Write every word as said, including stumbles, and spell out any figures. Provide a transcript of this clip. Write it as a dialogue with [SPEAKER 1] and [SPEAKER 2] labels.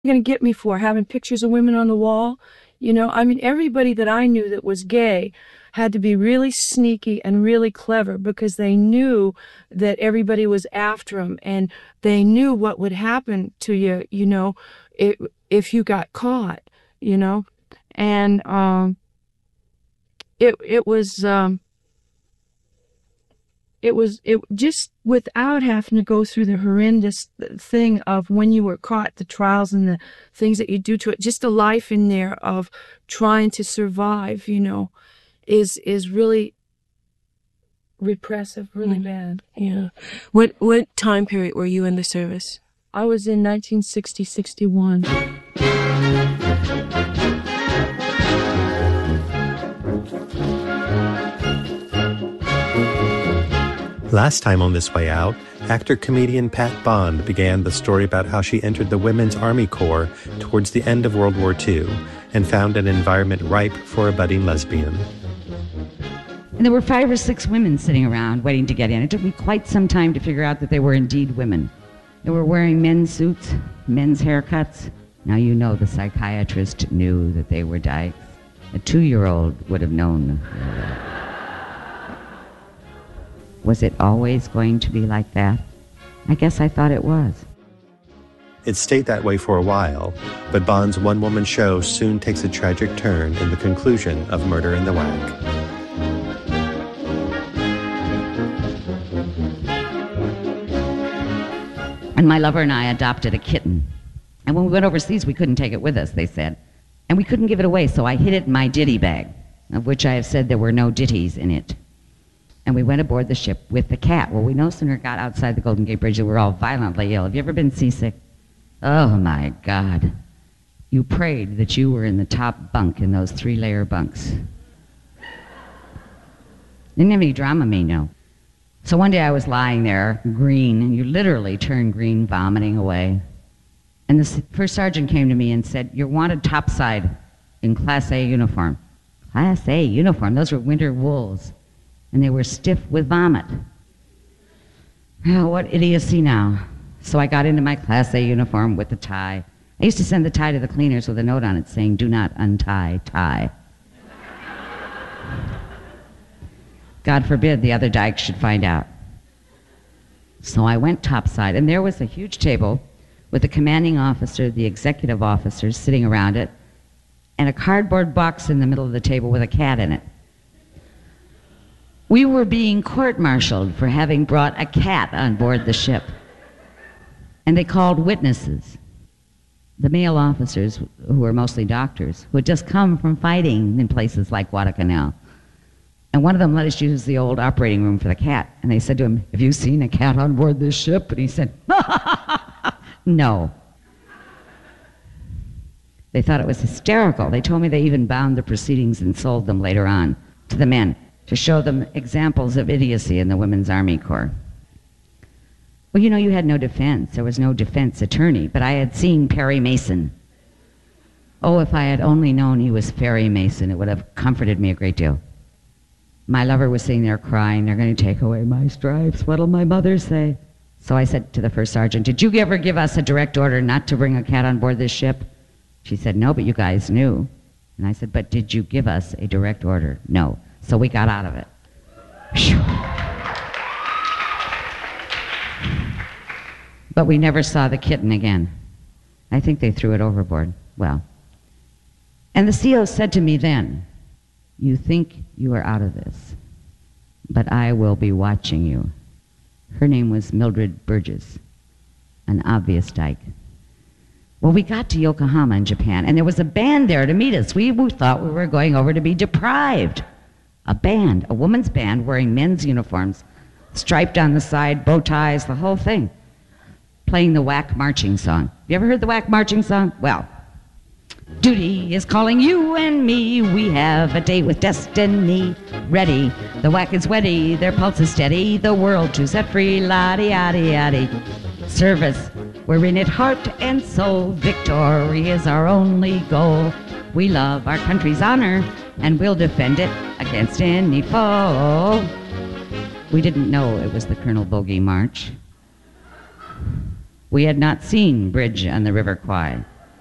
[SPEAKER 1] you going to get me for having pictures of women on the wall? You know, I mean, everybody that I knew that was gay had to be really sneaky and really clever because they knew that everybody was after them, and they knew what would happen to you, you know, if, if you got caught, you know. And um, it it was um, it was it just without having to go through the horrendous thing of when you were caught, the trials and the things that you do to it. Just a life in there of trying to survive, you know, is is really repressive, really mm. bad.
[SPEAKER 2] Yeah. What what time period were you in the service?
[SPEAKER 1] I was in nineteen sixty, sixty-one.
[SPEAKER 3] Last time on This Way Out, actor-comedian Pat Bond began the story about how she entered the Women's Army Corps towards the end of World War Two and found an environment ripe for a budding lesbian.
[SPEAKER 4] And there were five or six women sitting around waiting to get in. It took me quite some time to figure out that they were indeed women. They were wearing men's suits, men's haircuts. Now you know the psychiatrist knew that they were dykes. A two-year-old would have known. Was it always going to be like that? I guess I thought it was.
[SPEAKER 3] It stayed that way for a while, but Bond's one-woman show soon takes a tragic turn in the conclusion of Murder in the Whack.
[SPEAKER 4] And my lover and I adopted a kitten. And when we went overseas, we couldn't take it with us, they said. And we couldn't give it away, so I hid it in my ditty bag, of which I have said there were no ditties in it. And we went aboard the ship with the cat. Well, we no sooner got outside the Golden Gate Bridge than we were all violently ill. Have you ever been seasick? Oh, my God. You prayed that you were in the top bunk in those three-layer bunks. Didn't have any Dramamine, no. So one day I was lying there, green, and you literally turned green, vomiting away. And the first sergeant came to me and said, "You're wanted topside in Class A uniform." Class A uniform? Those were winter wools. And they were stiff with vomit. Oh, what idiocy now. So I got into my Class A uniform with the tie. I used to send the tie to the cleaners with a note on it saying, "Do not untie tie." God forbid the other dykes should find out. So I went topside, and there was a huge table with the commanding officer, the executive officers sitting around it, and a cardboard box in the middle of the table with a cat in it. We were being court-martialed for having brought a cat on board the ship. And they called witnesses, the male officers, who were mostly doctors, who had just come from fighting in places like Guadalcanal. And one of them let us use the old operating room for the cat. And they said to him, "Have you seen a cat on board this ship?" And he said, "No." They thought it was hysterical. They told me they even bound the proceedings and sold them later on to the men, to show them examples of idiocy in the Women's Army Corps. Well, you know, you had no defense. There was no defense attorney, but I had seen Perry Mason. Oh, if I had only known he was Perry Mason, it would have comforted me a great deal. My lover was sitting there crying, "They're going to take away my stripes. What'll my mother say?" So I said to the first sergeant, "Did you ever give us a direct order not to bring a cat on board this ship?" She said, "No, but you guys knew." And I said, "But did you give us a direct order?" "No." So we got out of it. Whew. But we never saw the kitten again. I think they threw it overboard. Well, and the C O said to me then, "You think you are out of this, but I will be watching you." Her name was Mildred Burgess, an obvious dyke. Well, we got to Yokohama in Japan, and there was a band there to meet us. We thought we were going over to be deprived. A band, a woman's band wearing men's uniforms, striped on the side, bow ties, the whole thing, playing the Whack marching song. You ever heard the Whack marching song? Well, duty is calling you and me. We have a date with destiny. Ready, the Whack is ready. Their pulse is steady. The world to set free. La-di-ya-di-ya-di. Service, we're in it heart and soul. Victory is our only goal. We love our country's honor, and we'll defend it against any foe. We didn't know it was the Colonel Bogey March. We had not seen Bridge on the River Kwai.